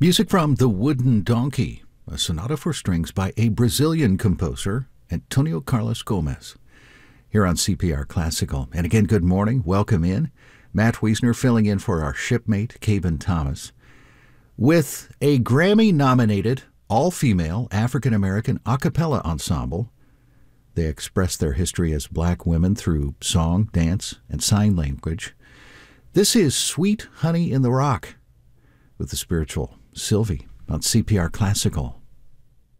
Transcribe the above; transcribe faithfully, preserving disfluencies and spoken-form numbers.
Music from The Wooden Donkey, a sonata for strings by a Brazilian composer, Antonio Carlos Gomez, here on C P R Classical. And again, good morning. Welcome in. Matt Wiesner filling in for our shipmate, Caben Thomas, with a Grammy-nominated, all-female, African-American a cappella ensemble. They express their history as black women through song, dance, and sign language. This is Sweet Honey in the Rock with the spiritual Sylvie on C P R Classical.